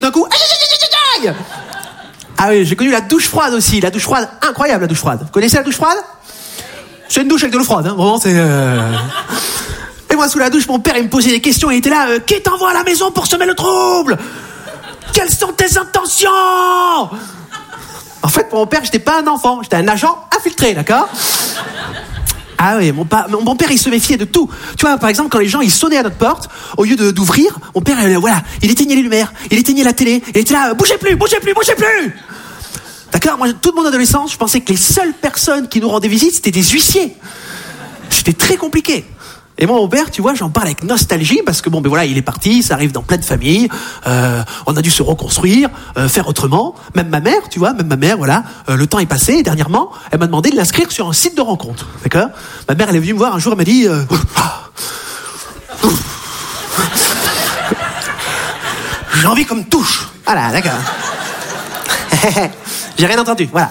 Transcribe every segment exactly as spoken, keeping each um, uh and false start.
d'un coup, aïe, aïe, aïe, aïe, aïe. Ah oui, j'ai connu la douche froide aussi. La douche froide, incroyable la douche froide. Vous connaissez la douche froide? C'est une douche avec de l'eau froide, hein. Vraiment, c'est... Euh... Et moi, sous la douche, mon père, il me posait des questions. Il était là, euh, qui t'envoie à la maison pour semer le trouble? Quelles sont tes intentions? En fait, pour mon père, j'étais pas un enfant. J'étais un agent infiltré, d'accord? Ah oui, mon, pa- mon, mon père, il se méfiait de tout. Tu vois, par exemple, quand les gens, ils sonnaient à notre porte, au lieu de, d'ouvrir, mon père, euh, voilà, il éteignait les lumières, il éteignait la télé, il était là, euh, bougez plus, bougez plus, bougez plus. D'accord? Moi, toute mon adolescence, je pensais que les seules personnes qui nous rendaient visite, c'était des huissiers. C'était très compliqué. Et moi, mon père, tu vois, j'en parle avec nostalgie parce que bon, ben voilà, il est parti, ça arrive dans plein de familles. Euh, on a dû se reconstruire, euh, faire autrement. Même ma mère, tu vois, même ma mère, voilà, euh, le temps est passé. Et dernièrement, elle m'a demandé de l'inscrire sur un site de rencontre. D'accord? Ma mère, elle est venue me voir un jour, elle m'a dit, euh, j'ai envie qu'on me touche. Voilà, d'accord. J'ai rien entendu. Voilà.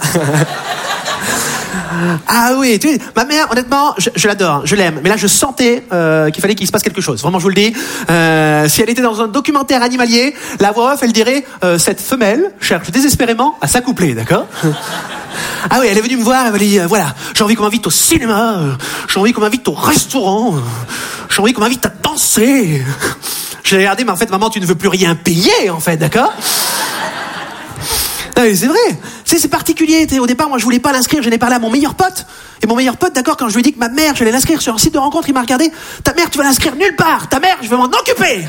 Ah oui, tu sais, ma mère, honnêtement, je, je l'adore, je l'aime. Mais là, je sentais euh, qu'il fallait qu'il se passe quelque chose. Vraiment, je vous le dis. Euh, si elle était dans un documentaire animalier, la voix off, elle dirait euh, cette femelle cherche désespérément à s'accoupler, d'accord? Ah oui, elle est venue me voir, elle m'a dit, euh, voilà, j'ai envie qu'on m'invite au cinéma, euh, j'ai envie qu'on m'invite au restaurant, euh, j'ai envie qu'on m'invite à danser. J'ai regardé, mais en fait, maman, tu ne veux plus rien payer, en fait, d'accord? Non, mais c'est vrai, c'est, c'est particulier. Au départ, moi, je voulais pas l'inscrire. J'en ai parlé à mon meilleur pote. Et mon meilleur pote, d'accord, quand je lui ai dit que ma mère, j'allais l'inscrire sur un site de rencontre, il m'a regardé. Ta mère, tu vas l'inscrire nulle part. Ta mère, je vais m'en occuper.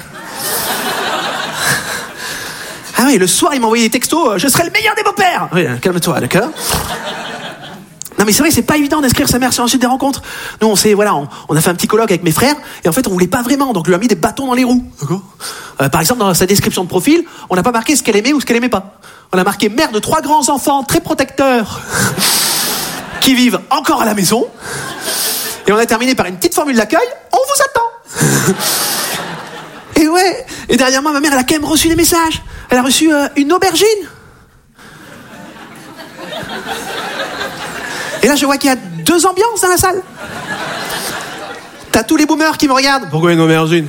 Ah oui, le soir, il m'a envoyé des textos. Je serai le meilleur des beaux-pères. Oui, calme-toi, d'accord. Non mais c'est vrai, c'est pas évident d'inscrire sa mère sur un site de rencontre. Nous, on s'est, voilà, on, on a fait un petit colloque avec mes frères, et en fait, on voulait pas vraiment, donc on lui a mis des bâtons dans les roues. D'accord. Euh, par exemple, dans sa description de profil, on n'a pas marqué ce qu'elle aimait ou ce qu'elle aimait pas. On a marqué mère de trois grands enfants très protecteurs qui vivent encore à la maison. Et on a terminé par une petite formule d'accueil. On vous attend. Et ouais. Et derrière moi, ma mère, elle a quand même reçu des messages. Elle a reçu euh, une aubergine. Et là, je vois qu'il y a deux ambiances dans la salle. T'as tous les boomers qui me regardent. Pourquoi une aubergine?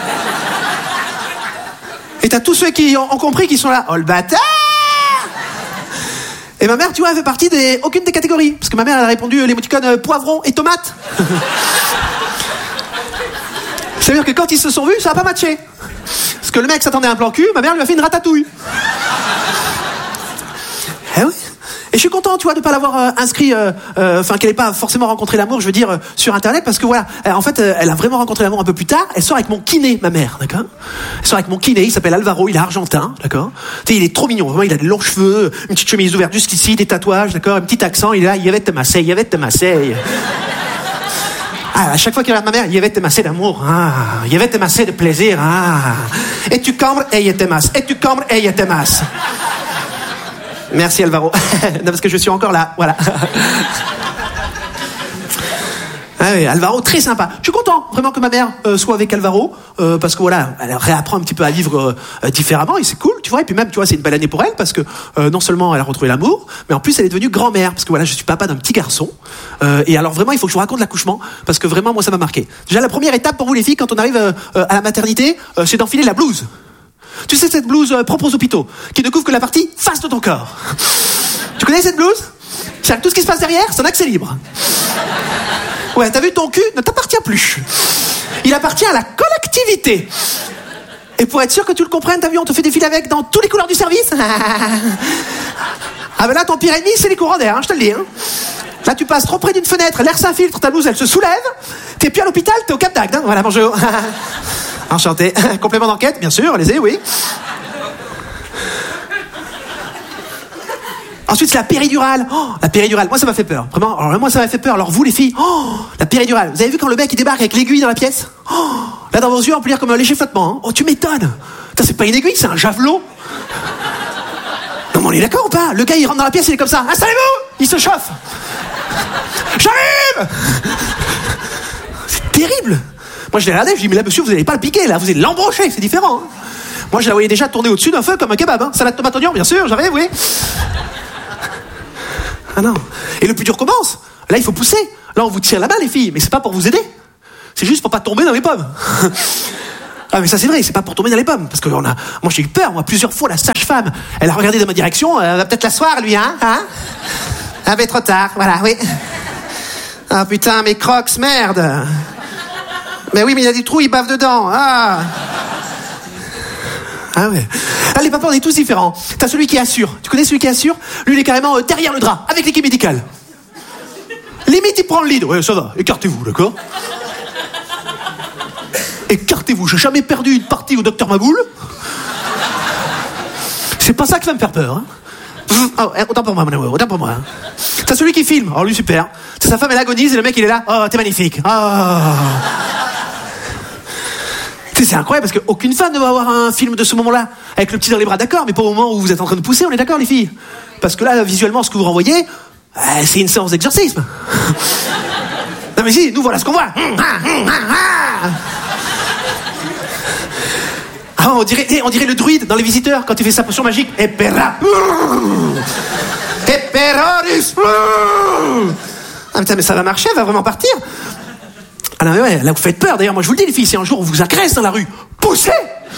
Et t'as tous ceux qui ont, ont compris qui sont là. Oh le bâtard! Et ma mère, tu vois, elle fait partie des aucune des catégories. Parce que ma mère, elle a répondu l'émoticône euh, poivron et tomate. C'est-à-dire que quand ils se sont vus, ça n'a pas matché. Parce que le mec s'attendait à un plan cul, ma mère lui a fait une ratatouille. Eh oui. Et je suis content, tu vois, de pas l'avoir euh, inscrit, enfin euh, euh, qu'elle n'ait pas forcément rencontré l'amour, je veux dire, euh, sur Internet, parce que voilà, euh, en fait, euh, elle a vraiment rencontré l'amour un peu plus tard. Elle sort avec mon kiné, ma mère, d'accord. Elle sort avec mon kiné, il s'appelle Alvaro, il est argentin, d'accord. Tu sais, il est trop mignon, vraiment, il a des longs cheveux, une petite chemise ouverte jusqu'ici, des tatouages, d'accord, un petit accent, il est là, il y avait te masser, il y avait te masser. Ah, à chaque fois qu'il regarde ma mère, il y avait te masser d'amour, ah, il y avait te masser de plaisir, ah. Et tu cambres, et il te masse, et tu cambres, et il te masse. Merci Alvaro. Non, parce que je suis encore là, voilà. Ah oui, Alvaro, très sympa. Je suis content, vraiment, que ma mère euh, soit avec Alvaro, euh, parce que voilà, elle réapprend un petit peu à vivre euh, différemment, et c'est cool, tu vois. Et puis même, tu vois, c'est une belle année pour elle, parce que euh, non seulement elle a retrouvé l'amour, mais en plus elle est devenue grand-mère, parce que voilà, je suis papa d'un petit garçon. Euh, et alors vraiment, il faut que je vous raconte l'accouchement, parce que vraiment, moi, ça m'a marqué. Déjà, la première étape pour vous les filles, quand on arrive euh, à la maternité, euh, c'est d'enfiler la blouse. Tu sais, cette blouse euh, propre aux hôpitaux, qui ne couvre que la partie face de ton corps. Tu connais cette blouse? C'est-à-dire que tout ce qui se passe derrière, c'est un accès libre. Ouais, t'as vu, ton cul ne t'appartient plus. Il appartient à la collectivité. Et pour être sûr que tu le comprennes, t'as vu, on te fait défiler avec dans tous les couleurs du service. Ah ben là, ton pire ennemi, c'est les courants d'air, hein, je te le dis. Hein. Là, tu passes trop près d'une fenêtre, l'air s'infiltre, ta blouse, elle se soulève. T'es plus à l'hôpital, t'es au Cap d'Agde. Hein. Voilà, bonjour. Enchanté. Complément d'enquête, bien sûr, allez-y, oui. Ensuite, c'est la péridurale. Oh, la péridurale, moi, ça m'a fait peur. Vraiment, alors moi, ça m'a fait peur. Alors vous, les filles, oh, la péridurale. Vous avez vu quand le mec, il débarque avec l'aiguille dans la pièce? Oh, là, dans vos yeux, on peut lire comme un léger flottement. Hein. Oh, tu m'étonnes. Putain, c'est pas une aiguille, c'est un javelot. Non, mais on est d'accord ou pas? Le gars, il rentre dans la pièce, il est comme ça. Installez-vous! Il se chauffe. J'arrive! C'est terrible. Moi, je l'ai regardé, je dis, mais là, monsieur, vous n'allez pas le piquer, là, vous allez l'embrocher, c'est différent. Hein. Moi, je la voyais déjà tourner au-dessus d'un feu comme un kebab, hein. Salade tomate oignon, bien sûr, j'arrive, oui. Ah non. Et le plus dur commence. Là, il faut pousser. Là, on vous tire la main, les filles, mais c'est pas pour vous aider. C'est juste pour pas tomber dans les pommes. Ah mais ça c'est vrai, c'est pas pour tomber dans les pommes, parce que on a, moi j'ai eu peur, moi plusieurs fois la sage-femme, elle a regardé dans ma direction, elle va peut-être l'asseoir lui, hein, hein Ah mais trop tard, voilà, oui. Ah putain, mes crocs, merde. Mais oui, mais il y a des trous, il bave dedans, ah. Ah ouais. Ah les papas, on est tous différents. T'as celui qui assure, tu connais celui qui assure? Lui il est carrément euh, derrière le drap, avec l'équipe médicale. Limite il prend le lead, ouais ça va, écartez-vous, d'accord? Écartez-vous, j'ai jamais perdu une partie au docteur Maboul. C'est pas ça qui va me faire peur. Hein. Oh, autant pour moi, mon amour, autant pour moi. Hein. T'as celui qui filme, alors lui super. T'as sa femme, elle agonise et le mec il est là. Oh, t'es magnifique. Oh. C'est incroyable parce qu'aucune femme ne va avoir un film de ce moment-là avec le petit dans les bras, d'accord, mais pas au moment où vous êtes en train de pousser, on est d'accord les filles? Parce que là, visuellement, ce que vous renvoyez, euh, c'est une séance d'exorcisme. Non mais si, nous voilà ce qu'on voit. Ah, on dirait, on dirait le druide dans Les Visiteurs quand il fait sa potion magique. Epera. Eperoris. Ah putain, mais ça va marcher, elle va vraiment partir. Ah non mais ouais, là vous faites peur. D'ailleurs, moi je vous le dis les filles, si un jour on vous agresse dans la rue, poussez.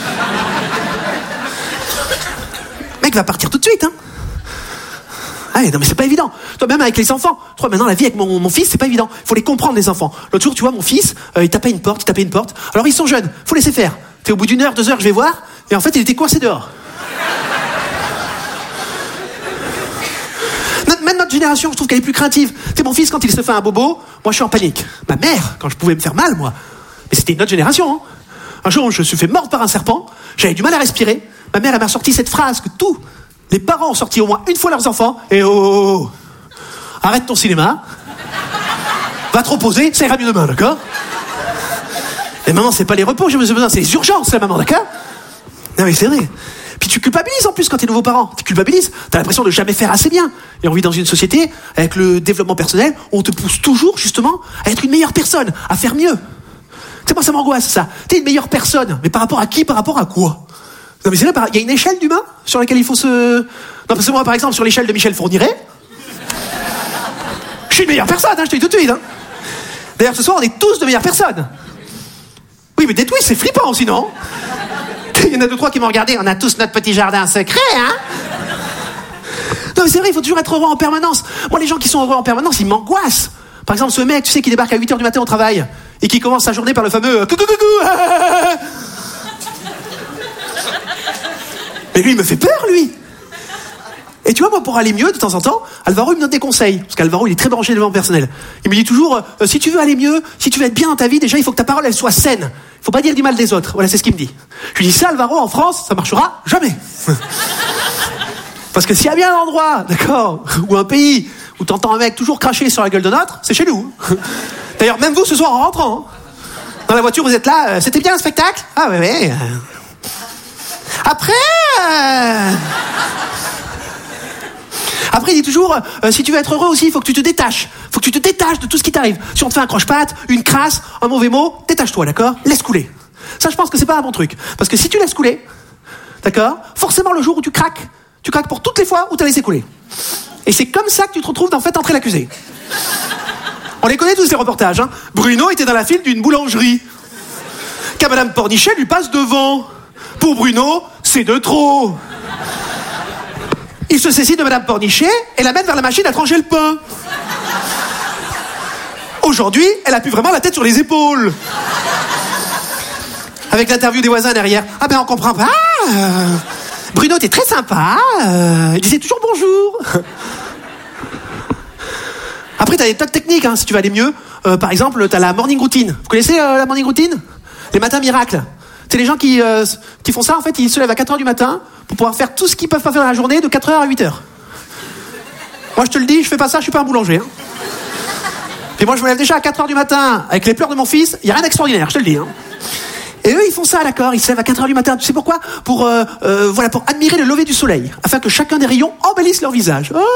Le mec va partir tout de suite, hein. Ah non mais c'est pas évident. Toi même avec les enfants. Toi maintenant la vie avec mon, mon fils c'est pas évident. Il faut les comprendre les enfants. L'autre jour tu vois mon fils, euh, il tapait une porte, il tapait une porte. Alors ils sont jeunes, faut laisser faire. T'es au bout d'une heure, deux heures, je vais voir. Et en fait il était coincé dehors. Même notre génération, je trouve qu'elle est plus craintive. Tu sais mon fils quand il se fait un bobo, moi je suis en panique. Ma mère, quand je pouvais me faire mal moi, mais c'était une autre génération. Hein. Un jour je me suis fait mordre par un serpent, j'avais du mal à respirer. Ma mère elle m'a sorti cette phrase que tous les parents ont sorti au moins une fois leurs enfants. Et oh, oh, oh. Arrête ton cinéma. Va te reposer, ça ira mieux demain, d'accord? Et maman, c'est pas les repos, j'ai besoin, c'est les urgences, la maman, d'accord? Non mais c'est vrai. Puis tu culpabilises en plus quand t'es nouveau parent. Tu culpabilises, t'as l'impression de jamais faire assez bien. Et on vit dans une société, avec le développement personnel, où on te pousse toujours, justement, à être une meilleure personne, à faire mieux. Tu sais, moi ça m'angoisse, ça. T'es une meilleure personne, mais par rapport à qui, par rapport à quoi? Non mais c'est vrai, il y a une échelle d'humain sur laquelle il faut se... Non parce que moi par exemple sur l'échelle de Michel Fourniret, je suis une meilleure personne, hein, je te dis tout de suite. Hein. D'ailleurs ce soir on est tous de meilleures personnes. Oui mais des tweets c'est flippant sinon. Il y en a deux trois qui m'ont regardé, on a tous notre petit jardin secret, hein. Non mais c'est vrai, il faut toujours être heureux en permanence. Moi les gens qui sont heureux en permanence, ils m'angoissent. Par exemple ce mec, tu sais, qui débarque à huit heures du matin au travail et qui commence sa journée par le fameux coucou coucou. Mais lui, il me fait peur, lui. Et tu vois, moi, pour aller mieux, de temps en temps, Alvaro, il me donne des conseils. Parce qu'Alvaro, il est très branché développement personnel. Il me dit toujours, euh, si tu veux aller mieux, si tu veux être bien dans ta vie, déjà, il faut que ta parole, elle soit saine. Il faut pas dire du mal des autres. Voilà, c'est ce qu'il me dit. Je lui dis, ça, Alvaro, en France, ça marchera jamais. Parce que s'il y a bien un endroit, d'accord, ou un pays, où t'entends un mec toujours cracher sur la gueule de l'autre, c'est chez nous. D'ailleurs, même vous, ce soir, en rentrant, hein, dans la voiture, vous êtes là, euh, c'était bien un spectacle? Ah, ouais, ouais. Après, euh... après il dit toujours, euh, si tu veux être heureux aussi, il faut que tu te détaches. Il faut que tu te détaches de tout ce qui t'arrive. Si on te fait un croche-patte, une crasse, un mauvais mot, détache-toi, d'accord? Laisse couler. Ça, je pense que c'est pas un bon truc. Parce que si tu laisses couler, d'accord, forcément le jour où tu craques, tu craques pour toutes les fois où tu as laissé couler. Et c'est comme ça que tu te retrouves en fait entrer l'accusé. On les connaît tous ces reportages. Hein. Bruno était dans la file d'une boulangerie. Qu'à Madame Pornichet lui passe devant. Pour Bruno, c'est de trop. Il se saisit de Madame Pornichet et l'amène vers la machine à trancher le pain. Aujourd'hui, elle a plus vraiment la tête sur les épaules. Avec l'interview des voisins derrière. Ah ben on comprend pas. Euh, Bruno, t'es très sympa. Euh, il disait toujours bonjour. Après, t'as des tas de techniques hein, si tu veux aller mieux. Euh, par exemple, t'as la morning routine. Vous connaissez euh, la morning routine? Les matins miracles. C'est les gens qui, euh, qui font ça, en fait, ils se lèvent à quatre heures du matin pour pouvoir faire tout ce qu'ils peuvent pas faire dans la journée de quatre heures à huit heures. Moi, je te le dis, je fais pas ça, je suis pas un boulanger. Hein. Puis moi, je me lève déjà à quatre heures du matin avec les pleurs de mon fils, il y a rien d'extraordinaire, je te le dis. Hein. Et eux, ils font ça, d'accord, ils se lèvent à quatre heures du matin. Tu sais pourquoi? Pour, euh, euh, voilà, pour admirer le lever du soleil, afin que chacun des rayons embellisse leur visage. Oh.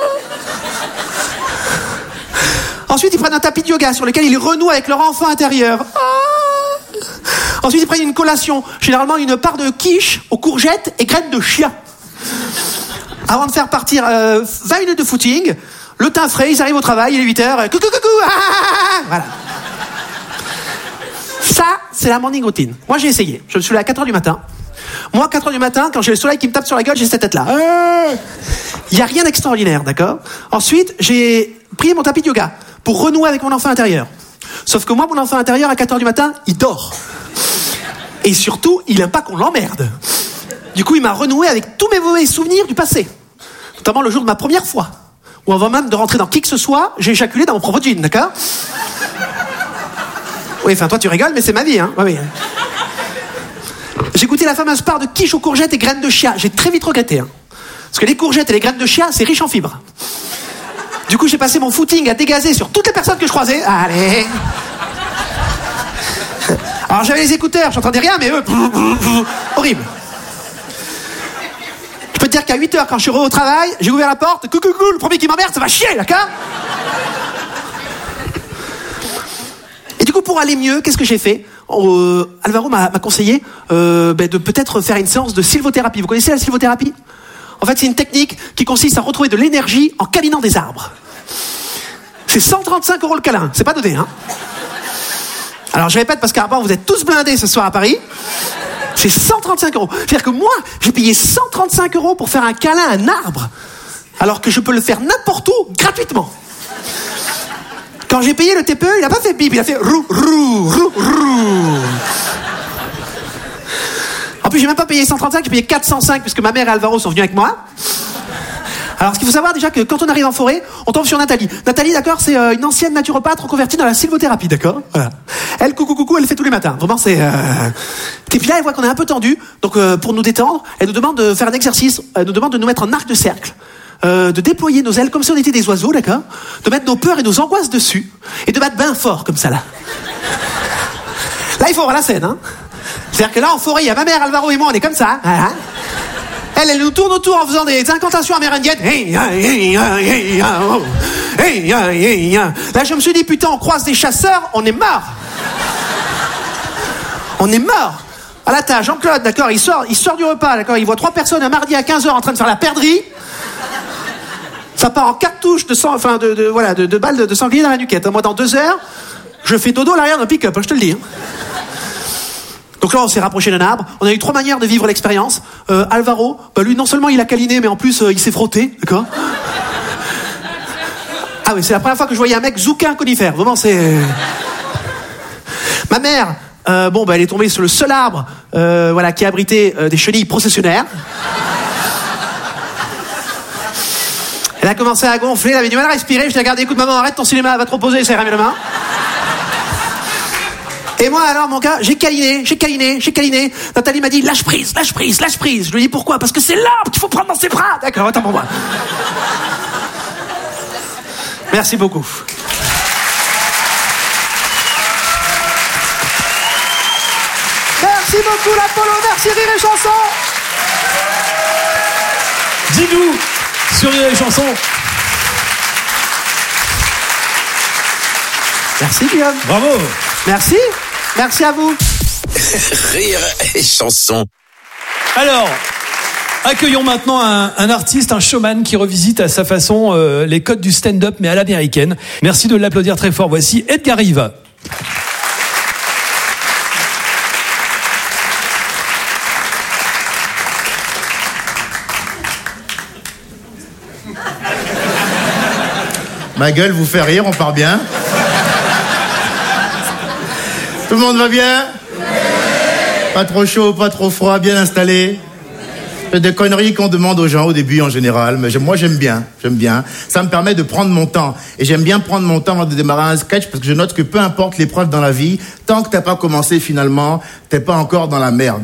Ensuite, ils prennent un tapis de yoga sur lequel ils renouent avec leur enfant intérieur. Oh. Ensuite, ils prennent une collation, généralement une part de quiche aux courgettes et graines de chia. Avant de faire partir euh, vingt minutes de footing, le teint frais, ils arrivent au travail, il est huit heures, coucou, coucou, ah, voilà. Ça, c'est la morning routine. Moi, j'ai essayé. Je me suis levé à quatre heures du matin. Moi, quatre heures du matin, quand j'ai le soleil qui me tape sur la gueule, j'ai cette tête-là. Il y a rien d'extraordinaire, d'accord? Ensuite, j'ai pris mon tapis de yoga pour renouer avec mon enfant intérieur. Sauf que moi, mon enfant intérieur, à quatre heures du matin, il dort. Et surtout, il aime pas qu'on l'emmerde. Du coup, il m'a renoué avec tous mes mauvais souvenirs du passé. Notamment le jour de ma première fois. Où avant même de rentrer dans qui que ce soit, j'ai éjaculé dans mon propre jean, d'accord? Oui, enfin, toi, tu rigoles, mais c'est ma vie, hein. Oui, oui. J'ai goûté la fameuse part de quiche aux courgettes et graines de chia. J'ai très vite regretté, hein. Parce que les courgettes et les graines de chia, c'est riche en fibres. Du coup, j'ai passé mon footing à dégazer sur toutes les personnes que je croisais. Allez. Alors, j'avais les écouteurs, j'entendais rien, mais eux... horrible. Je peux te dire qu'à huit heures, quand je suis revenu au travail, j'ai ouvert la porte, coucou, coucou, le premier qui m'emmerde, ça va chier, d'accord? Et du coup, pour aller mieux, qu'est-ce que j'ai fait? euh, Alvaro m'a, m'a conseillé euh, ben, de peut-être faire une séance de sylvothérapie. Vous connaissez la sylvothérapie? En fait, c'est une technique qui consiste à retrouver de l'énergie en câlinant des arbres. C'est cent trente-cinq euros le câlin, c'est pas donné, hein? Alors, je répète, parce qu'apparemment, vous êtes tous blindés ce soir à Paris. C'est cent trente-cinq euros. C'est-à-dire que moi, j'ai payé cent trente-cinq euros pour faire un câlin à un arbre, alors que je peux le faire n'importe où, gratuitement. Quand j'ai payé le T P E, il a pas fait bip, il a fait rou, rou, rou, rou. En plus, j'ai même pas payé cent trente-cinq, j'ai payé quatre cent cinq, puisque ma mère et Alvaro sont venus avec moi. Alors, ce qu'il faut savoir déjà, que quand on arrive en forêt, on tombe sur Nathalie. Nathalie, d'accord, c'est euh, une ancienne naturopathe reconvertie dans la sylvothérapie, d'accord? Voilà. Elle, coucou, coucou, elle le fait tous les matins. Vraiment, c'est... Euh... Et puis là, elle voit qu'on est un peu tendu, donc euh, pour nous détendre, elle nous demande de faire un exercice, elle nous demande de nous mettre en arc de cercle, euh, de déployer nos ailes comme si on était des oiseaux, d'accord? De mettre nos peurs et nos angoisses dessus, et de battre bien fort, comme ça, là. Là, il faut voir la scène, hein. C'est-à-dire que là, en forêt, il y a ma mère, Alvaro et moi, on est comme ça, voilà. Elle, elle nous tourne autour en faisant des incantations amérindiennes. Là, je me suis dit, putain, on croise des chasseurs, on est mort. On est mort. Ah là, t'as Jean-Claude, d'accord, il sort, il sort du repas, d'accord, il voit trois personnes un mardi à quinze heures en train de faire la perdrix. Ça part en cartouche de sang, enfin, de, de, voilà, de, de balles de, de sanglier dans la nuquette. Moi, dans deux heures, je fais dodo à l'arrière d'un pick-up, hein, je te le dis. Hein. Donc là, on s'est rapproché d'un arbre. On a eu trois manières de vivre l'expérience. Euh, Alvaro, bah lui, non seulement il a câliné, mais en plus, euh, il s'est frotté, d'accord? Ah oui, c'est la première fois que je voyais un mec zouker un conifère. Vraiment, c'est... Ma mère, euh, bon, bah, elle est tombée sur le seul arbre, euh, voilà, qui abritait euh, des chenilles processionnaires. Elle a commencé à gonfler, elle avait du mal à respirer. Je l'ai regardé, écoute, maman, arrête ton cinéma, elle va trop poser, ça ira mieux demain. Et moi, alors, mon gars, j'ai câliné, j'ai câliné, j'ai câliné. Nathalie m'a dit, lâche prise, lâche prise, lâche prise. Je lui ai dit, pourquoi? Parce que c'est l'arbre qu'il faut prendre dans ses bras. D'accord, attends pour moi. Merci beaucoup. Merci beaucoup, l'Apollo. Merci, Rire et Chanson. Dis-nous sur Rire et Chanson. Merci, Guillaume. Bravo. Merci. Merci à vous. Rire et Chanson. Alors, accueillons maintenant un, un artiste, un showman qui revisite à sa façon euh, les codes du stand-up, mais à l'américaine. Merci de l'applaudir très fort. Voici Edgar Riva. Ma gueule vous fait rire, on part bien. Tout le monde va bien? Pas trop chaud, pas trop froid, bien installé. C'est des conneries qu'on demande aux gens au début en général, mais moi j'aime bien, j'aime bien. Ça me permet de prendre mon temps. Et j'aime bien prendre mon temps avant de démarrer un sketch parce que je note que peu importe l'épreuve dans la vie, tant que t'as pas commencé finalement, t'es pas encore dans la merde.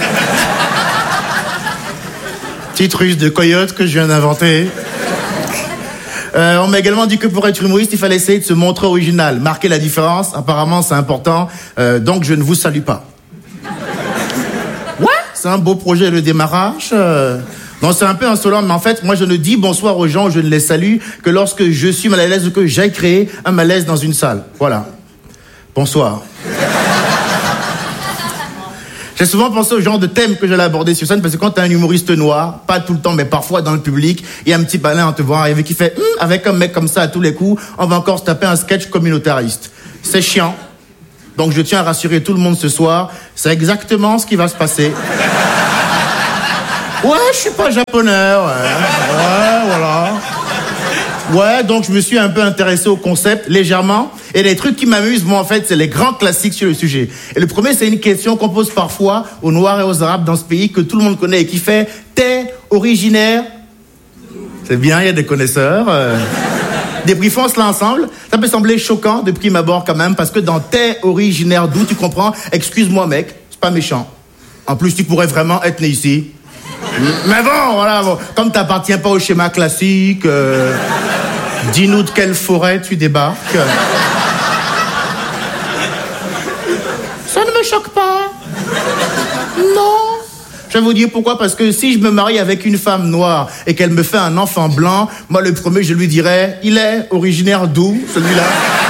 Petite ruse de coyote que je viens d'inventer. Euh, on m'a également dit que pour être humoriste, il fallait essayer de se montrer original, marquer la différence. Apparemment, c'est important. Euh, donc, je ne vous salue pas. Ouais, c'est un beau projet, le démarrage. Euh... Non, c'est un peu insolent, mais en fait, moi, je ne dis bonsoir aux gens, je ne les salue que lorsque je suis mal à l'aise ou que j'ai créé un malaise dans une salle. Voilà. Bonsoir. J'ai souvent pensé au genre de thème que j'allais aborder sur scène, parce que quand t'es un humoriste noir, pas tout le temps, mais parfois dans le public, il y a un petit balin en te voit arriver qui fait hm, avec un mec comme ça à tous les coups, on va encore se taper un sketch communautariste. C'est chiant. Donc je tiens à rassurer tout le monde ce soir, c'est exactement ce qui va se passer. Ouais, je suis pas japonais, ouais. Ouais, voilà. Ouais, donc je me suis un peu intéressé au concept, légèrement. Et les trucs qui m'amusent, moi, en fait, c'est les grands classiques sur le sujet. Et le premier, c'est une question qu'on pose parfois aux Noirs et aux Arabes dans ce pays que tout le monde connaît et qui fait « T'es originaire ?» C'est bien, il y a des connaisseurs. Euh... Débriefons cela ensemble. Ça peut sembler choquant de prime abord quand même, parce que dans « T'es originaire d'où ?» tu comprends, excuse-moi mec, c'est pas méchant. En plus, tu pourrais vraiment être né ici. Mais bon, voilà, bon. Comme t'appartiens pas au schéma classique, euh, dis-nous de quelle forêt tu débarques. Ça ne me choque pas. Non. Je vais vous dire pourquoi, parce que si je me marie avec une femme noire et qu'elle me fait un enfant blanc, moi le premier je lui dirais, il est originaire d'où, celui-là?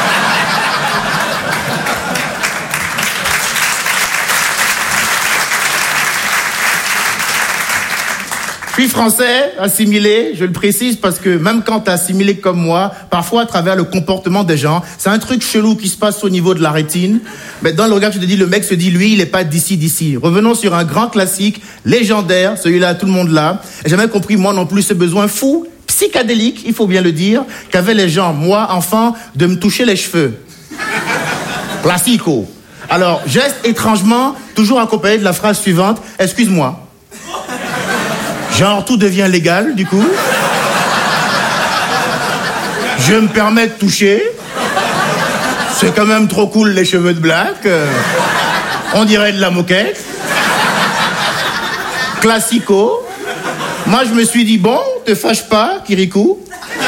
Je suis français, assimilé, je le précise parce que même quand t'es assimilé comme moi, parfois à travers le comportement des gens, c'est un truc chelou qui se passe au niveau de la rétine. Mais dans le regard, je te dis, le mec se dit, lui, il est pas d'ici, d'ici. Revenons sur un grand classique, légendaire, celui-là, tout le monde l'a. J'ai jamais compris, moi non plus, ce besoin fou, psychédélique, il faut bien le dire, qu'avaient les gens, moi, enfant, de me toucher les cheveux. Classico. Alors, geste étrangement, toujours accompagné de la phrase suivante, excuse-moi. Genre, tout devient légal, du coup. Je me permets de toucher. C'est quand même trop cool, les cheveux de black. Euh, on dirait de la moquette. Classico. Moi, je me suis dit, bon, te fâche pas, Kirikou.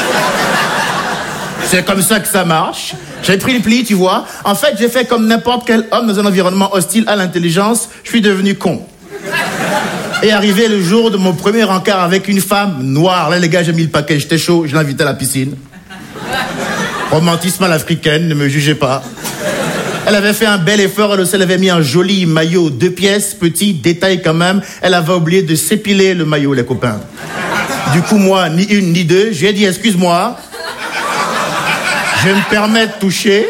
C'est comme ça que ça marche. J'ai pris le pli, tu vois. En fait, j'ai fait comme n'importe quel homme dans un environnement hostile à l'intelligence. Je suis devenu con. Et arrivé le jour de mon premier encart avec une femme noire. Là, les gars, j'ai mis le paquet, j'étais chaud, je l'invitais à la piscine. Romantisme à l'africaine, ne me jugez pas. Elle avait fait un bel effort, elle aussi, elle avait mis un joli maillot, deux pièces, petit, détail quand même. Elle avait oublié de s'épiler le maillot, les copains. Du coup, moi, ni une, ni deux, j'ai dit, excuse-moi, je me permets de toucher.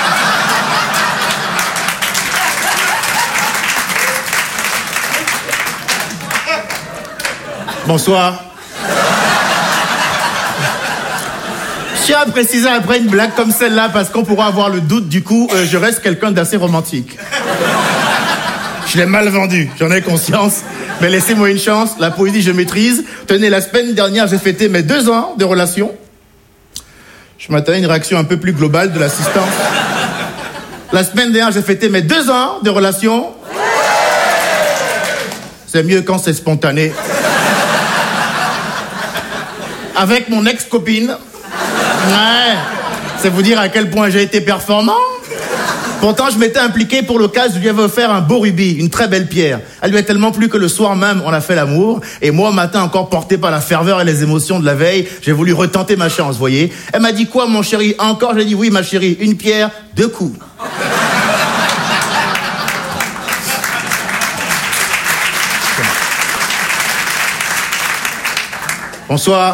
Bonsoir. Je tiens à préciser après une blague comme celle-là, parce qu'on pourra avoir le doute, du coup, euh, je reste quelqu'un d'assez romantique. Je l'ai mal vendu, j'en ai conscience, mais laissez-moi une chance, la poésie je maîtrise. Tenez, la semaine dernière, j'ai fêté mes deux ans de relation. Je m'attendais à une réaction un peu plus globale de l'assistance. La semaine dernière, j'ai fêté mes deux ans de relation. C'est mieux quand c'est spontané. Avec mon ex-copine. Ouais. C'est vous dire à quel point j'ai été performant. Pourtant, je m'étais impliqué pour le cas, je lui avais offert un beau rubis, une très belle pierre. Elle lui a tellement plu que le soir même, on a fait l'amour. Et moi, au matin, encore porté par la ferveur et les émotions de la veille, j'ai voulu retenter ma chance, voyez. Elle m'a dit quoi, mon chéri? Encore? J'ai dit oui, ma chérie. Une pierre, deux coups. Bonsoir.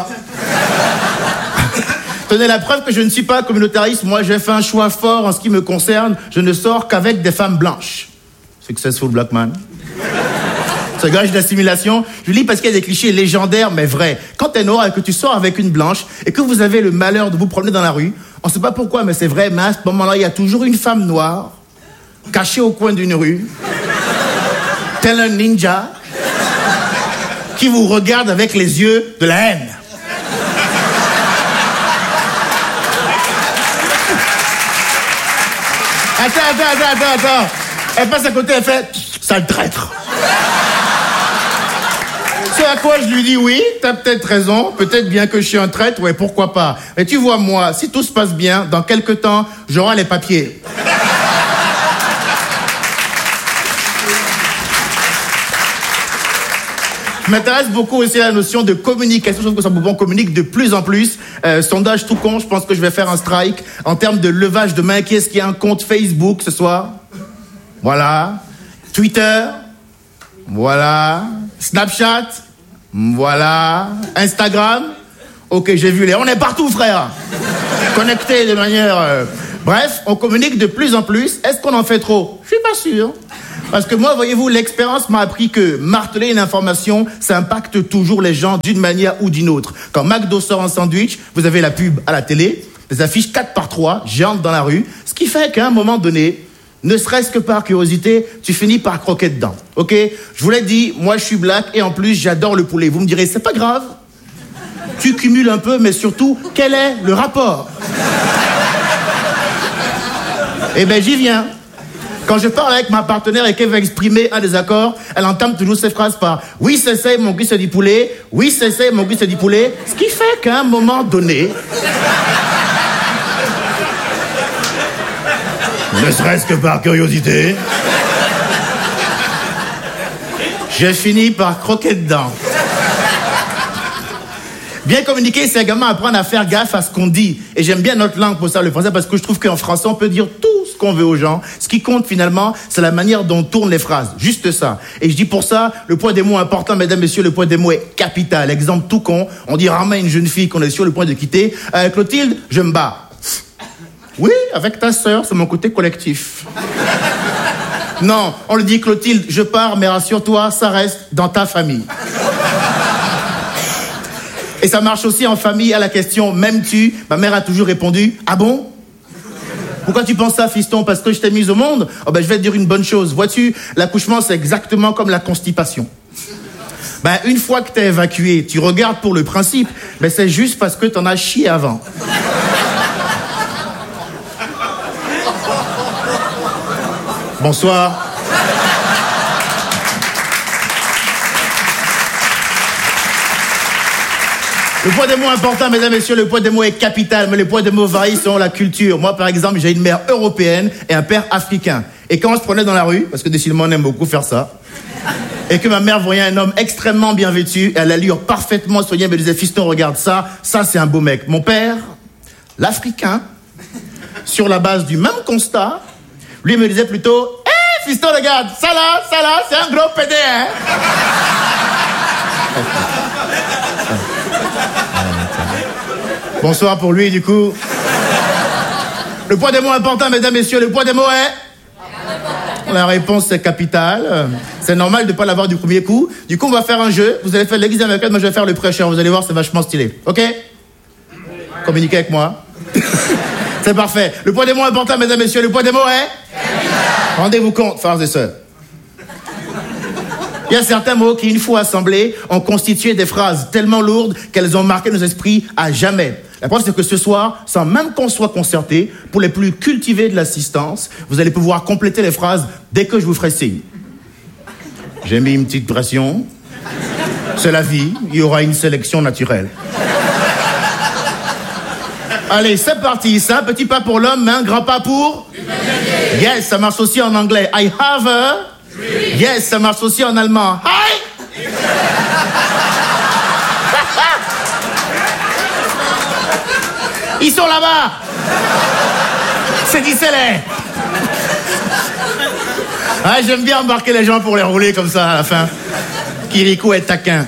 Tenez la preuve que je ne suis pas communautariste. Moi, j'ai fait un choix fort en ce qui me concerne. Je ne sors qu'avec des femmes blanches. Successful black man. Ce gage d'assimilation, je lis parce qu'il y a des clichés légendaires, mais vrais. Quand t'es noir et que tu sors avec une blanche et que vous avez le malheur de vous promener dans la rue, on sait pas pourquoi, mais c'est vrai, mais à ce moment-là, il y a toujours une femme noire, cachée au coin d'une rue, tel un ninja, qui vous regarde avec les yeux de la haine. Attends, attends, attends, attends. Elle passe à côté, elle fait « sale traître ». C'est à quoi je lui dis « oui, t'as peut-être raison, peut-être bien que je suis un traître, ouais, pourquoi pas. Mais tu vois, moi, si tout se passe bien, dans quelques temps, j'aurai les papiers. » Je m'intéresse beaucoup aussi à la notion de communication. Je trouve que ça on communique de plus en plus. Euh, sondage tout con, je pense que je vais faire un strike. En termes de levage de main, qui est-ce qui a un compte Facebook ce soir? Voilà. Twitter? Voilà. Snapchat? Voilà. Instagram? Ok, j'ai vu les... On est partout, frère. Connectés de manière... Euh... Bref, on communique de plus en plus. Est-ce qu'on en fait trop? Je suis pas sûr. Parce que moi, voyez-vous, l'expérience m'a appris que marteler une information, ça impacte toujours les gens d'une manière ou d'une autre. Quand McDo sort un sandwich, vous avez la pub à la télé, des affiches quatre par trois, géantes dans la rue, ce qui fait qu'à un moment donné, ne serait-ce que par curiosité, tu finis par croquer dedans. Ok? Je vous l'ai dit, moi je suis black et en plus j'adore le poulet. Vous me direz, c'est pas grave. Tu cumules un peu, mais surtout, quel est le rapport? Eh ben j'y viens. Quand je parle avec ma partenaire et qu'elle veut exprimer un désaccord, elle entame toujours ces phrases par « Oui, c'est ça, mon goût c'est du poulet. Oui, c'est ça, mon goût c'est du poulet. » Ce qui fait qu'à un moment donné, ne serait-ce que par curiosité, j'ai fini par croquer dedans. Bien communiquer, c'est également apprendre à faire gaffe à ce qu'on dit. Et j'aime bien notre langue pour ça, le français, parce que je trouve qu'en français, on peut dire tout ce qu'on veut aux gens. Ce qui compte finalement, c'est la manière dont on tourne les phrases. Juste ça. Et je dis pour ça, le poids des mots est important, mesdames, messieurs, le poids des mots est capital. Exemple tout con, on dit rarement à une jeune fille qu'on est sur le point de quitter. Euh, Clotilde, je me bats. Oui, avec ta sœur, c'est mon côté collectif. Non, on le dit Clotilde, je pars, mais rassure-toi, ça reste dans ta famille. Et ça marche aussi en famille à la question « M'aimes-tu » Ma mère a toujours répondu « Ah bon ? Pourquoi tu penses ça, fiston ? Parce que je t'ai mise au monde ? Oh ben, je vais te dire une bonne chose. Vois-tu, l'accouchement, c'est exactement comme la constipation. Ben, une fois que t'es évacué, tu regardes pour le principe, ben, c'est juste parce que t'en as chié avant. Bonsoir. Le poids des mots est important, mesdames et messieurs, le poids des mots est capital, mais le poids des mots varie selon la culture. Moi, par exemple, j'ai une mère européenne et un père africain. Et quand on se prenait dans la rue, parce que décidément on aime beaucoup faire ça, et que ma mère voyait un homme extrêmement bien vêtu, et à l'allure parfaitement soignée, elle me disait « Fiston, regarde ça, ça c'est un beau mec. » Mon père, l'Africain, sur la base du même constat, lui me disait plutôt « Hé, hey, fiston, regarde, ça là, ça là, c'est un gros pédé, hein !» Bonsoir pour lui, du coup. Le poids des mots est important, mesdames, messieurs. Le poids des mots est... La réponse, c'est capital. C'est normal de ne pas l'avoir du premier coup. Du coup, on va faire un jeu. Vous allez faire l'examen avec elle, moi je vais faire le prêcheur. Vous allez voir, c'est vachement stylé. OK ? Communiquez avec moi. C'est parfait. Le poids des mots est important, mesdames, messieurs. Le poids des mots est... Rendez-vous compte, frères et sœurs. Il y a certains mots qui, une fois assemblés, ont constitué des phrases tellement lourdes qu'elles ont marqué nos esprits à jamais. La preuve, c'est que ce soir, sans même qu'on soit concerté, pour les plus cultivés de l'assistance, vous allez pouvoir compléter les phrases dès que je vous ferai signe. J'ai mis une petite pression. C'est la vie, il y aura une sélection naturelle. Allez, c'est parti. C'est un petit pas pour l'homme, mais un grand pas pour... Yes, ça marche aussi en anglais. I have a... Yes, ça marche aussi en allemand. Hi! Ils sont là-bas! C'est dit, c'est les... Ah, j'aime bien embarquer les gens pour les rouler comme ça à la fin. Kirikou est taquin.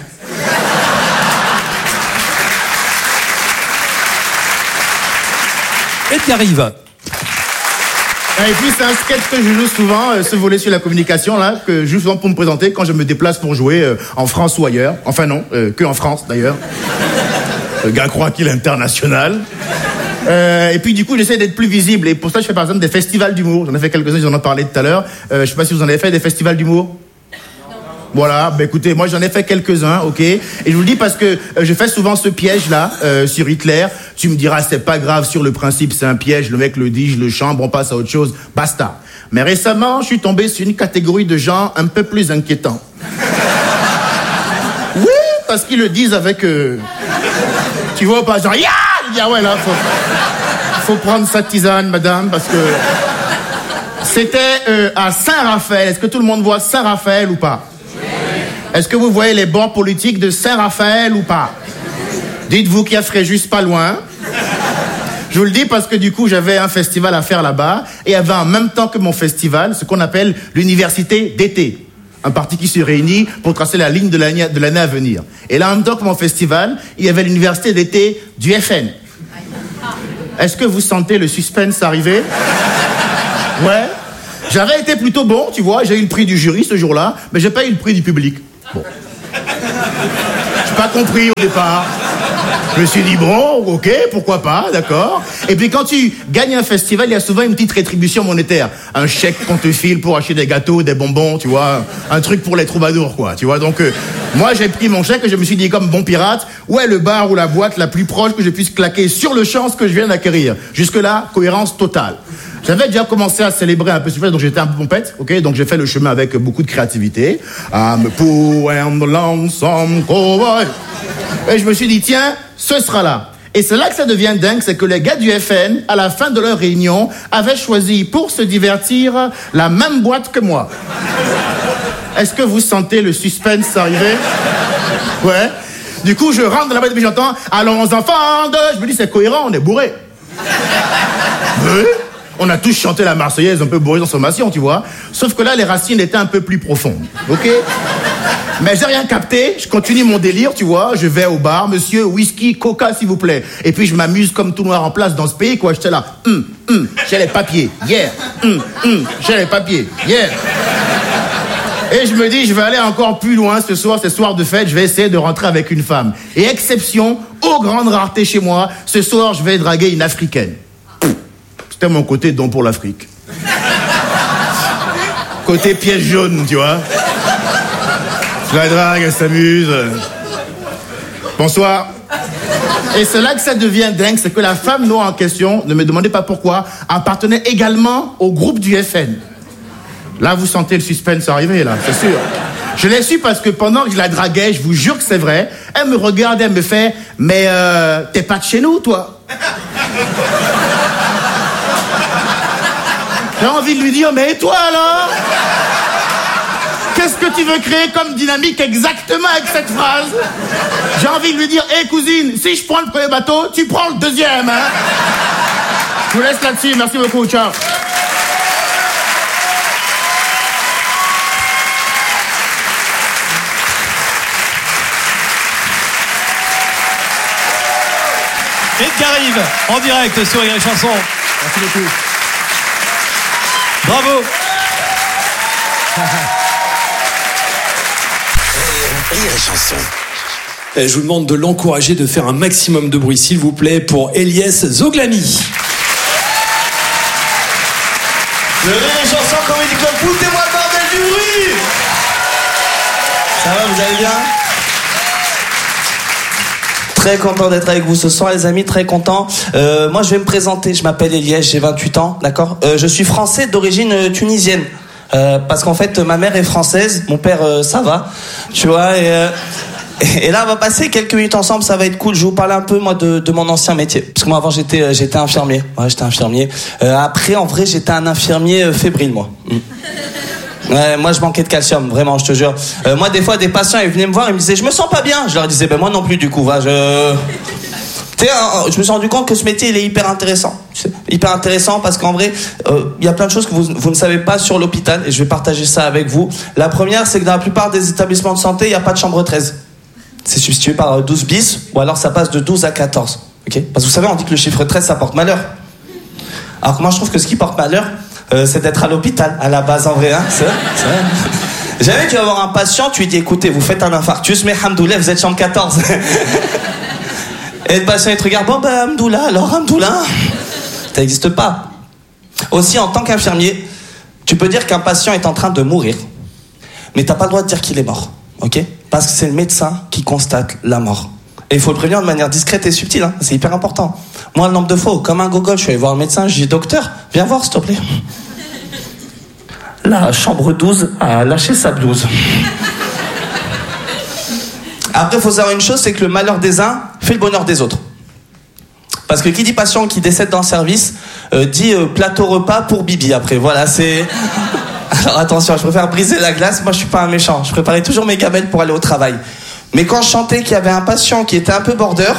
Edgar Riva. Et puis c'est un sketch que je joue souvent, euh, ce volet sur la communication là, que je joue souvent pour me présenter quand je me déplace pour jouer euh, en France ou ailleurs. Enfin non, euh, que en France d'ailleurs. Le gars croit qu'il est international. Euh, et puis du coup j'essaie d'être plus visible et pour ça je fais par exemple des festivals d'humour. J'en ai fait quelques-uns, j'en ai parlé tout à l'heure. Euh, je sais pas si vous en avez fait des festivals d'humour. Voilà, bah écoutez, moi j'en ai fait quelques-uns, ok. Et je vous le dis parce que euh, je fais souvent ce piège-là euh, sur Hitler. Tu me diras, c'est pas grave, sur le principe, c'est un piège. Le mec le dit, je le chambre, on passe à autre chose, basta. Mais récemment, je suis tombé sur une catégorie de gens un peu plus inquiétants. Oui, parce qu'ils le disent avec... Euh... Tu vois pas, genre, ya il dit, ah ouais, là, faut, faut prendre sa tisane, madame, parce que... C'était euh, à Saint-Raphaël. Est-ce que tout le monde voit Saint-Raphaël ou pas? Est-ce que vous voyez les bords politiques de Saint-Raphaël ou pas? Dites-vous qu'il y a Fréjus pas loin. Je vous le dis parce que du coup, j'avais un festival à faire là-bas et il y avait en même temps que mon festival, ce qu'on appelle l'université d'été. Un parti qui se réunit pour tracer la ligne de l'année, de l'année à venir. Et là, en même temps que mon festival, il y avait l'université d'été du F N. Est-ce que vous sentez le suspense arriver? Ouais. J'avais été plutôt bon, tu vois, j'ai eu le prix du jury ce jour-là, mais j'ai pas eu le prix du public. Bon. J'ai pas compris au départ. Je me suis dit, bon, ok, pourquoi pas, d'accord. Et puis quand tu gagnes un festival, il y a souvent une petite rétribution monétaire. Un chèque qu'on te file pour acheter des gâteaux, des bonbons, tu vois. Un truc pour les troubadours, quoi, tu vois. Donc, euh, moi, j'ai pris mon chèque et je me suis dit, comme bon pirate, où est le bar ou la boîte la plus proche que je puisse claquer sur le champ ce que je viens d'acquérir. Jusque-là, cohérence totale. J'avais déjà commencé à célébrer un peu ce fait, donc j'étais un peu pompette, ok? Donc j'ai fait le chemin avec beaucoup de créativité. I'm a poor and lonesome cowboy. Et je me suis dit, tiens, ce sera là. Et c'est là que ça devient dingue, c'est que les gars du F N, à la fin de leur réunion, avaient choisi pour se divertir la même boîte que moi. Est-ce que vous sentez le suspense arriver? Ouais. Du coup, je rentre dans la boîte et puis j'entends « Allons enfants de... » Je me dis, c'est cohérent, on est bourrés. Oui. On a tous chanté la Marseillaise un peu bourrés en sommation, tu vois. Sauf que là, les racines étaient un peu plus profondes, ok? Mais j'ai rien capté, je continue mon délire, tu vois. Je vais au bar, monsieur, whisky, coca, s'il vous plaît. Et puis je m'amuse comme tout noir en place dans ce pays, quoi. J'étais là, hum, hum, j'ai les papiers, yeah, hum, hum, j'ai les papiers, yeah. Et je me dis, je vais aller encore plus loin ce soir, ce soir de fête, je vais essayer de rentrer avec une femme. Et exception, aux grandes raretés chez moi, ce soir, je vais draguer une africaine. C'était mon côté don pour l'Afrique. Côté pièce jaune, tu vois. Je la drague, elle s'amuse. Bonsoir. Et c'est là que ça devient dingue, c'est que la femme noire en question, ne me demandez pas pourquoi, appartenait également au groupe du F N. Là, vous sentez le suspense arriver, là, c'est sûr. Je l'ai su parce que pendant que je la draguais, je vous jure que c'est vrai, elle me regarde, elle me fait « Mais euh, t'es pas de chez nous, toi ?» J'ai envie de lui dire, mais et toi alors? Qu'est-ce que tu veux créer comme dynamique exactement avec cette phrase? J'ai envie de lui dire, hé hey, cousine, si je prends le premier bateau, tu prends le deuxième, hein? Je vous laisse là-dessus, merci beaucoup, ciao. Edgar Rive, en direct sur Rire et Chanson. Merci beaucoup. Bravo. Rire et Chanson. Je vous demande de l'encourager de faire un maximum de bruit, s'il vous plaît, pour Elias Zoglami. Le Rire et Chanson Comedy Club, foutez-moi le bordel du bruit. Ça va, vous allez bien? Très content d'être avec vous ce soir, les amis, très content. Euh, moi, je vais me présenter. Je m'appelle Elias, j'ai vingt-huit ans, d'accord. Euh, je suis français d'origine tunisienne. Euh, parce qu'en fait, ma mère est française, mon père, euh, ça va, tu vois. Et, euh, et là, on va passer quelques minutes ensemble, ça va être cool. Je vais vous parler un peu, moi, de, de mon ancien métier. Parce que moi, avant, j'étais, j'étais infirmier. Ouais, j'étais infirmier. Euh, après, en vrai, j'étais un infirmier fébrile, moi. Mm. Ouais, moi je manquais de calcium, vraiment, je te jure. Euh, moi des fois des patients ils venaient me voir, ils me disaient je me sens pas bien. Je leur disais ben moi non plus du coup. Va, je... Tu sais, je me suis rendu compte que ce métier il est hyper intéressant. Hyper intéressant parce qu'en vrai il euh, y a plein de choses que vous, vous ne savez pas sur l'hôpital et je vais partager ça avec vous. La première c'est que dans la plupart des établissements de santé il n'y a pas de chambre treize. C'est substitué par douze bis ou alors ça passe de douze à quatorze. Okay, parce que vous savez on dit que le chiffre treize ça porte malheur. Alors que moi je trouve que ce qui porte malheur Euh, c'est d'être à l'hôpital, à la base en vrai, hein, c'est vrai, c'est vrai. Jamais tu vas voir un patient, tu lui dis écoutez, vous faites un infarctus, mais hamdoulah, vous êtes chambre quatorze. Et le patient il te regarde, bon ben hamdoulah, alors hamdoulah. Ça n'existe pas. Aussi, en tant qu'infirmier, tu peux dire qu'un patient est en train de mourir, mais t'as pas le droit de dire qu'il est mort, ok? Parce que c'est le médecin qui constate la mort. Et il faut le prévenir de manière discrète et subtile, hein. C'est hyper important. Moi, le nombre de fois, comme un gogol, je suis allé voir le médecin, je dis docteur, viens voir s'il te plaît. La chambre douze a lâché sa blouse. Après, il faut savoir une chose, c'est que le malheur des uns fait le bonheur des autres. Parce que qui dit patient qui décède dans le service, euh, dit euh, plateau repas pour Bibi. Après, voilà, c'est... Alors attention, je préfère briser la glace, moi je suis pas un méchant. Je préparais toujours mes gamelles pour aller au travail. Mais quand je chantais qu'il y avait un patient qui était un peu border,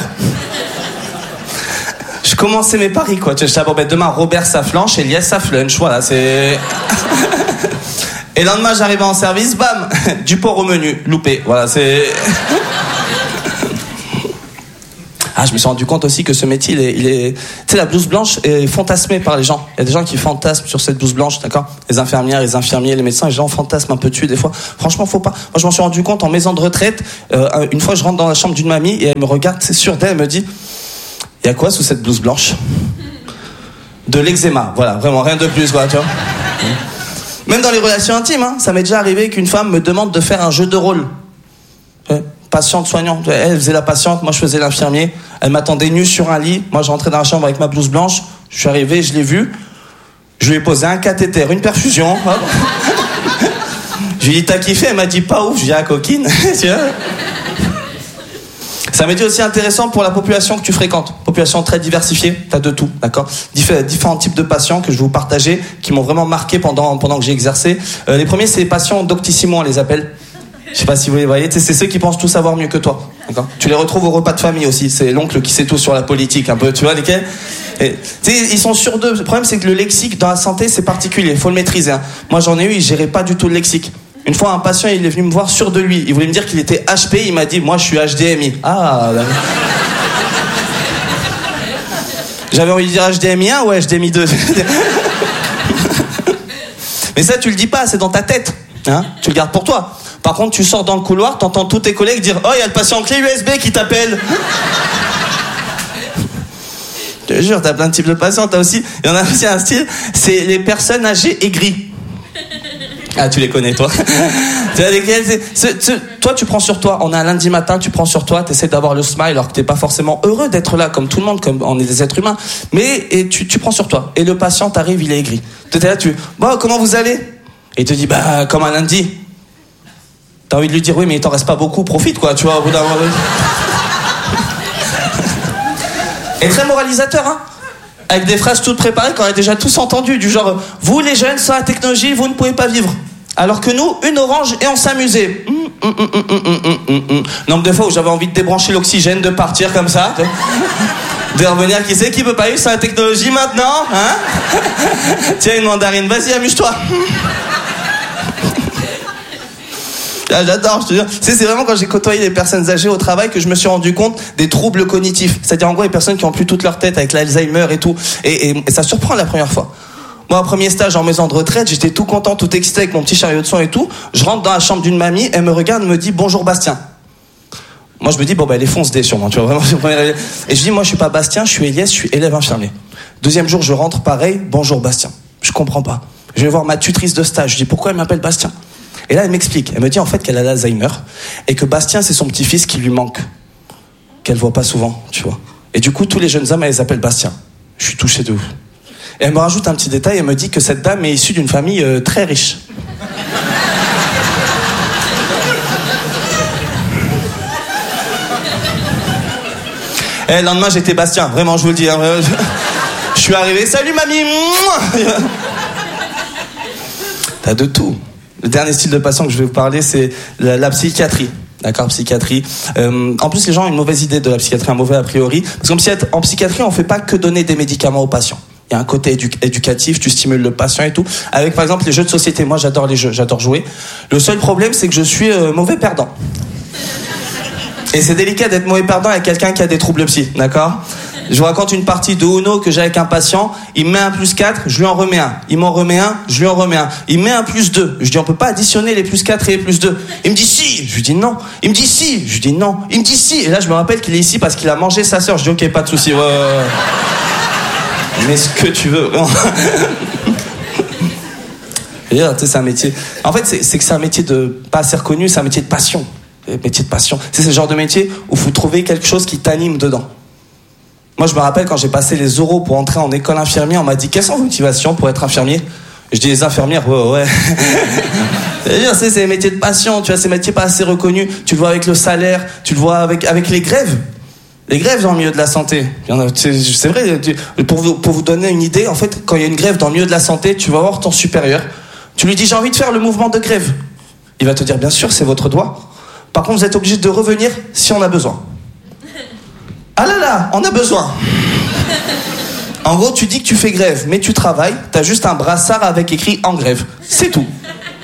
je commençais mes paris, quoi. Je disais, bon, ben, demain, Robert ça flanche, Elias ça flunch, voilà, c'est... Et le lendemain, j'arrivais en service, bam, du porc au menu, loupé, voilà, c'est... Ah, je me suis rendu compte aussi que ce métier, il est, il est... tu sais, la blouse blanche est fantasmée par les gens. Il y a des gens qui fantasment sur cette blouse blanche, d'accord? Les infirmières, les infirmiers, les médecins, les gens fantasment un peu dessus des fois. Franchement, faut pas. Moi, je m'en suis rendu compte en maison de retraite. Euh, une fois, je rentre dans la chambre d'une mamie et elle me regarde, c'est sûr d'elle, elle me dit, il y a quoi sous cette blouse blanche? De l'eczéma, voilà, vraiment, rien de plus, quoi, tu vois. Même dans les relations intimes, hein, ça m'est déjà arrivé qu'une femme me demande de faire un jeu de rôle. Patiente, soignante, elle faisait la patiente, moi je faisais l'infirmier. Elle m'attendait nue sur un lit, moi je rentrais dans la chambre avec ma blouse blanche, je suis arrivé, je l'ai vue, je lui ai posé un cathéter, une perfusion. Hop. Je lui ai dit t'as kiffé, elle m'a dit pas ouf, je lui ai dit ah coquine. Ça m'a été aussi intéressant pour la population que tu fréquentes, population très diversifiée, t'as de tout, d'accord? Diffé- différents types de patients que je vais vous partager, qui m'ont vraiment marqué pendant, pendant que j'ai exercé. Euh, les premiers c'est les patients doctissimo, on les appelle. Je sais pas si vous les voyez, c'est ceux qui pensent tout savoir mieux que toi. D'accord ? Tu les retrouves au repas de famille aussi. C'est l'oncle qui sait tout sur la politique, un peu. Tu vois lesquels ? Et, ils sont sur deux. Le problème, c'est que le lexique dans la santé, c'est particulier. Il faut le maîtriser. Hein. Moi, j'en ai eu, ils géraient pas du tout le lexique. Une fois, un patient, il est venu me voir sûr de lui. Il voulait me dire qu'il était H P. Il m'a dit, moi, je suis H D M I. Ah. Là. J'avais envie de dire H D M I un ou H D M I deux. Mais ça, tu le dis pas. C'est dans ta tête. Hein ? Tu le gardes pour toi. Par contre, tu sors dans le couloir, t'entends tous tes collègues dire « Oh, il y a le patient clé U S B qui t'appelle !» Je te jure, t'as plein de types de patients, t'as aussi... Il y en a aussi un style, c'est les personnes âgées aigries. Ah, tu les connais, toi. Tu vois, lesquels, c'est, c'est, c'est, toi, tu prends sur toi. On est un lundi matin, tu prends sur toi, t'essaies d'avoir le smile alors que t'es pas forcément heureux d'être là, comme tout le monde, comme on est des êtres humains. Mais et tu, tu prends sur toi. Et le patient t'arrive, il est aigri. Tu es là, tu... Bon, comment vous allez ? Et il te dit, bah, comme un lundi. T'as envie de lui dire oui mais il t'en reste pas beaucoup, profite quoi, tu vois, au bout d'un moment. Et très moralisateur, hein, avec des phrases toutes préparées qu'on a déjà tous entendues, du genre vous les jeunes sans la technologie vous ne pouvez pas vivre, alors que nous une orange et on s'amusait. Mmh, mmh, mmh, mmh, mmh, mmh, mmh. Nombre de fois où j'avais envie de débrancher l'oxygène, de partir comme ça, de revenir, qui sait qui peut pas vivre sans la technologie maintenant, hein? Tiens une mandarine, vas-y amuse-toi. Ah, j'adore, je te jure. C'est, c'est vraiment quand j'ai côtoyé les personnes âgées au travail que je me suis rendu compte des troubles cognitifs. C'est-à-dire en gros les personnes qui ont plus toute leur tête avec l'Alzheimer et tout. Et, et, et ça surprend la première fois. Moi, premier stage en maison de retraite, j'étais tout content, tout excité avec mon petit chariot de soins et tout. Je rentre dans la chambre d'une mamie, elle me regarde, me dit bonjour Bastien. Moi je me dis bon bah elle est fonce dé sûrement, tu vois vraiment. C'est le premier... Et je dis moi je suis pas Bastien, je suis Elias, je suis élève infirmier. Deuxième jour je rentre pareil, bonjour Bastien. Je comprends pas. Je vais voir ma tutrice de stage, je dis pourquoi elle m'appelle Bastien. Et là, elle m'explique. Elle me dit en fait qu'elle a l'Alzheimer et que Bastien, c'est son petit-fils qui lui manque, qu'elle voit pas souvent, tu vois. Et du coup, tous les jeunes hommes, elle les appelle Bastien. Je suis touché de ouf. Et elle me rajoute un petit détail. Elle me dit que cette dame est issue d'une famille euh, très riche. Et le lendemain, j'étais Bastien. Vraiment, je vous le dis. Hein. Je suis arrivé. Salut, mamie. T'as de tout. Le dernier style de patient que je vais vous parler, c'est la, la psychiatrie. D'accord, psychiatrie. Euh, en plus, les gens ont une mauvaise idée de la psychiatrie, un mauvais a priori. Parce qu'en psychiatrie, en psychiatrie, on fait pas que donner des médicaments aux patients. Il y a un côté édu- éducatif, tu stimules le patient et tout. Avec, par exemple, les jeux de société. Moi, j'adore les jeux, j'adore jouer. Le seul problème, c'est que je suis euh, mauvais perdant. Et c'est délicat d'être mauvais perdant avec quelqu'un qui a des troubles psy, d'accord ? Je vous raconte une partie de Uno que j'ai avec un patient. Il me met un plus quatre, je lui en remets un. Il m'en remet un, je lui en remets un. Il me met un plus deux. Je dis on peut pas additionner les plus quatre et les plus deux. Il me dit si. Je lui dis non. Il me dit si. Je lui dis non. Il me dit si. Et là je me rappelle qu'il est ici parce qu'il a mangé sa sœur. Je dis ok, pas de souci. Ouais, ouais, ouais. Mais ce que tu veux. Tu sais, c'est un métier. En fait, c'est, c'est que c'est un métier de pas assez reconnu. C'est un métier de passion. Un métier de passion. C'est ce genre de métier où faut trouver quelque chose qui t'anime dedans. Moi, je me rappelle quand j'ai passé les oraux pour entrer en école infirmière, on m'a dit quelles sont vos motivations pour être infirmier ? Je dis les infirmières, ouais, ouais. C'est-à-dire, c'est des métiers de passion, tu vois, ces métiers pas assez reconnus. Tu le vois avec le salaire, tu le vois avec, avec les grèves. Les grèves dans le milieu de la santé. Il y en a, c'est, c'est vrai, pour vous, pour vous donner une idée, en fait, quand il y a une grève dans le milieu de la santé, tu vas voir ton supérieur, tu lui dis j'ai envie de faire le mouvement de grève. Il va te dire bien sûr, c'est votre droit. Par contre, vous êtes obligé de revenir si on a besoin. Ah là là, on a besoin. En gros, tu dis que tu fais grève, mais tu travailles, t'as juste un brassard avec écrit en grève. C'est tout.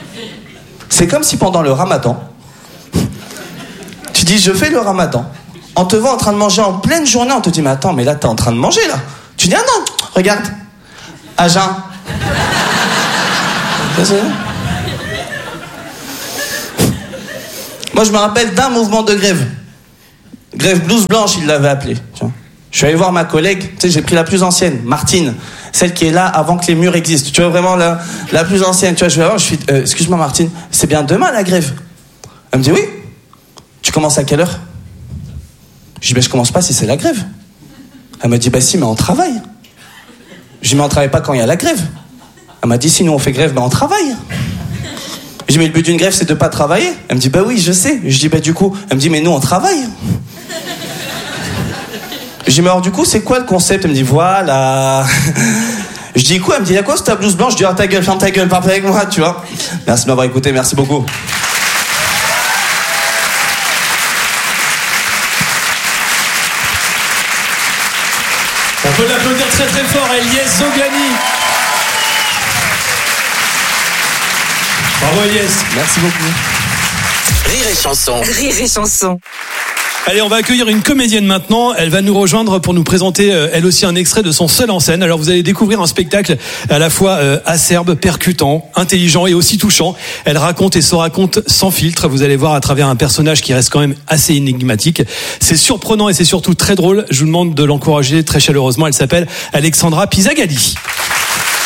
C'est comme si pendant le ramadan, tu dis je fais le ramadan. on te voit en train de manger en pleine journée, on te dit, mais attends, mais là, t'es en train de manger, là. Tu dis, ah non, regarde, à jeun. Moi, je me rappelle d'un mouvement de grève. Grève blouse blanche, il l'avait appelé. Tu vois. Je suis allé voir ma collègue, tu sais, j'ai pris la plus ancienne, Martine, celle qui est là avant que les murs existent. Tu vois, vraiment la, la plus ancienne. Tu vois, je vais la voir, je suis, euh, excuse-moi Martine, c'est bien demain la grève? Elle me dit oui. Tu commences à quelle heure? Je dis, ben je commence pas si c'est la grève. Elle m'a dit, bah si, mais on travaille. Je dis, mais on travaille pas quand il y a la grève. Elle m'a dit, si nous on fait grève, ben on travaille. Je dis, mais le but d'une grève, c'est de pas travailler. Elle me dit, bah oui, je sais. Je dis, bah du coup, elle me dit, mais nous on travaille. Je dis, mais alors du coup, c'est quoi le concept? Elle me dit, voilà. Je dis, quoi? Elle me dit, y'a quoi, c'est ta blouse blanche? Je dis, ah ta gueule, ferme ta gueule, parle avec moi, tu vois. Merci de m'avoir écouté, merci beaucoup. On peut l'applaudir très très fort, Eliès Zogani. Bravo Eliès. Merci beaucoup. Rire et chanson. Rire et chanson. Allez, on va accueillir une comédienne maintenant. Elle va nous rejoindre pour nous présenter, euh, elle aussi, un extrait de son seul en scène. Alors, vous allez découvrir un spectacle à la fois euh, acerbe, percutant, intelligent et aussi touchant. Elle raconte et se raconte sans filtre. Vous allez voir à travers un personnage qui reste quand même assez énigmatique. C'est surprenant et c'est surtout très drôle. Je vous demande de l'encourager très chaleureusement. Elle s'appelle Alexandra Pisagalli.